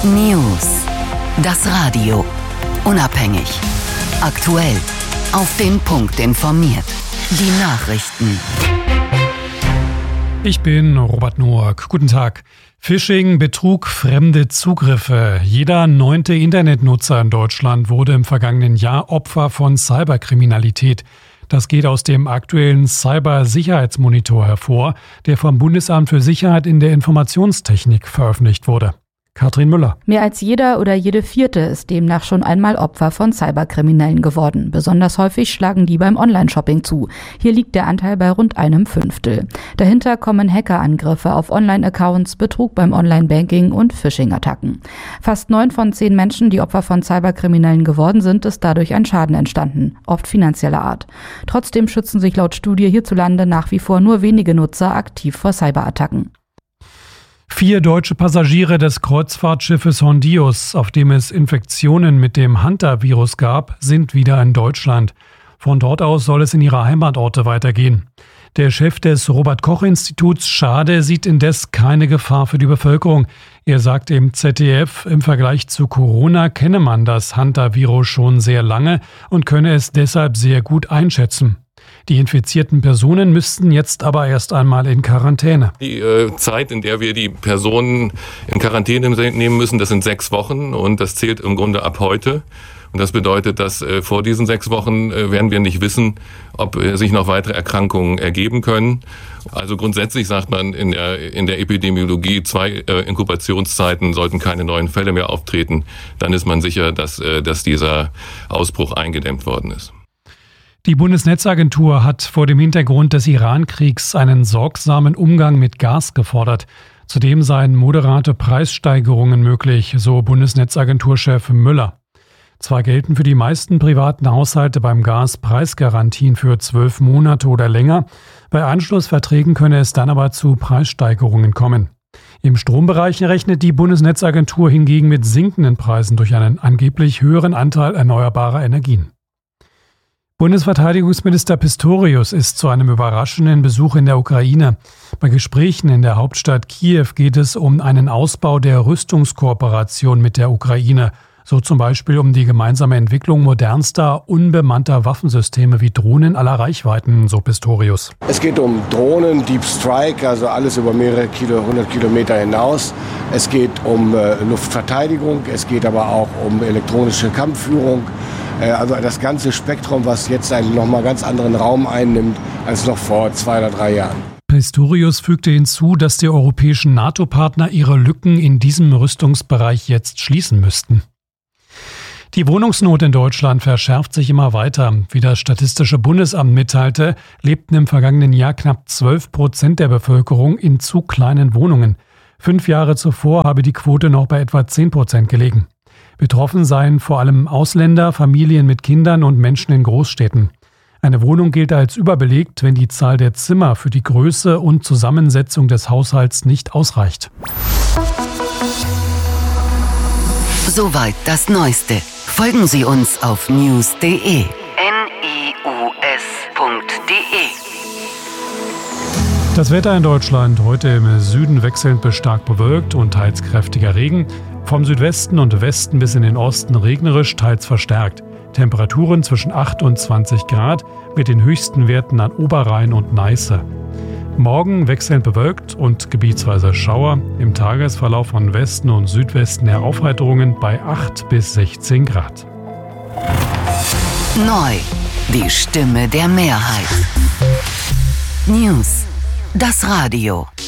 News. Das Radio. Unabhängig. Aktuell. Auf den Punkt informiert. Die Nachrichten. Ich bin Robert Noack. Guten Tag. Phishing, Betrug, fremde Zugriffe. Jeder 9. Internetnutzer in Deutschland wurde im vergangenen Jahr Opfer von Cyberkriminalität. Das geht aus dem aktuellen Cybersicherheitsmonitor hervor, der vom Bundesamt für Sicherheit in der Informationstechnik veröffentlicht wurde. Katrin Müller. Mehr als jeder oder jede Vierte ist demnach schon einmal Opfer von Cyberkriminellen geworden. Besonders häufig schlagen die beim Online-Shopping zu. Hier liegt der Anteil bei rund 1/5. Dahinter kommen Hackerangriffe auf Online-Accounts, Betrug beim Online-Banking und Phishing-Attacken. Fast 9 von 10 Menschen, die Opfer von Cyberkriminellen geworden sind, ist dadurch ein Schaden entstanden, oft finanzieller Art. Trotzdem schützen sich laut Studie hierzulande nach wie vor nur wenige Nutzer aktiv vor Cyberattacken. 4 deutsche Passagiere des Kreuzfahrtschiffes Hondius, auf dem es Infektionen mit dem Hantavirus gab, sind wieder in Deutschland. Von dort aus soll es in ihre Heimatorte weitergehen. Der Chef des Robert-Koch-Instituts Schade sieht indes keine Gefahr für die Bevölkerung. Er sagt im ZDF, im Vergleich zu Corona kenne man das Hantavirus schon sehr lange und könne es deshalb sehr gut einschätzen. Die infizierten Personen müssten jetzt aber erst einmal in Quarantäne. Die Zeit, in der wir die Personen in Quarantäne nehmen müssen, das sind 6 Wochen und das zählt im Grunde ab heute. Und das bedeutet, dass vor diesen 6 Wochen werden wir nicht wissen, ob sich noch weitere Erkrankungen ergeben können. Also grundsätzlich sagt man in der Epidemiologie, 2 Inkubationszeiten sollten keine neuen Fälle mehr auftreten. Dann ist man sicher, dass dieser Ausbruch eingedämmt worden ist. Die Bundesnetzagentur hat vor dem Hintergrund des Iran-Kriegs einen sorgsamen Umgang mit Gas gefordert. Zudem seien moderate Preissteigerungen möglich, so Bundesnetzagenturchef Müller. Zwar gelten für die meisten privaten Haushalte beim Gas Preisgarantien für 12 Monate oder länger, bei Anschlussverträgen könne es dann aber zu Preissteigerungen kommen. Im Strombereich rechnet die Bundesnetzagentur hingegen mit sinkenden Preisen durch einen angeblich höheren Anteil erneuerbarer Energien. Bundesverteidigungsminister Pistorius ist zu einem überraschenden Besuch in der Ukraine. Bei Gesprächen in der Hauptstadt Kiew geht es um einen Ausbau der Rüstungskooperation mit der Ukraine, so zum Beispiel um die gemeinsame Entwicklung modernster, unbemannter Waffensysteme wie Drohnen aller Reichweiten, so Pistorius. Es geht um Drohnen, Deep Strike, also alles über mehrere 100 Kilometer hinaus. Es geht um Luftverteidigung, es geht aber auch um elektronische Kampfführung. Also das ganze Spektrum, was jetzt einen nochmal ganz anderen Raum einnimmt als noch vor 2 oder 3 Jahren. Pistorius fügte hinzu, dass die europäischen NATO-Partner ihre Lücken in diesem Rüstungsbereich jetzt schließen müssten. Die Wohnungsnot in Deutschland verschärft sich immer weiter. Wie das Statistische Bundesamt mitteilte, lebten im vergangenen Jahr knapp 12% der Bevölkerung in zu kleinen Wohnungen. 5 Jahre zuvor habe die Quote noch bei etwa 10% gelegen. Betroffen seien vor allem Ausländer, Familien mit Kindern und Menschen in Großstädten. Eine Wohnung gilt als überbelegt, wenn die Zahl der Zimmer für die Größe und Zusammensetzung des Haushalts nicht ausreicht. Soweit das Neueste. Folgen Sie uns auf news.de. news.de. Das Wetter in Deutschland heute im Süden wechselnd bis stark bewölkt und teils kräftiger Regen. Vom Südwesten und Westen bis in den Osten regnerisch, teils verstärkt. Temperaturen zwischen 8 und 20 Grad mit den höchsten Werten an Oberrhein und Neiße. Morgen wechselnd bewölkt und gebietsweise Schauer. Im Tagesverlauf von Westen und Südwesten her Aufheiterungen bei 8 bis 16 Grad. Neu. Die Stimme der Mehrheit. News. Das Radio.